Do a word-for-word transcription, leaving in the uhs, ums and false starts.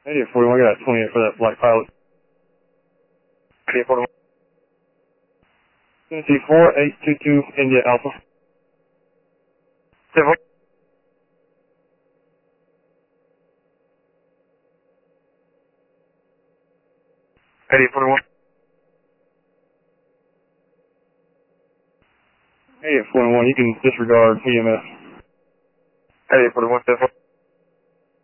eighty-eight forty-one, I got twenty-eight for that black pilot. eighty-eight forty-one. Tennessee four eight two two, India Alpha. Civil. eighty-eight forty-one. eighty-eight forty-one, you can disregard E M S. eighty-eight forty-one, Civil.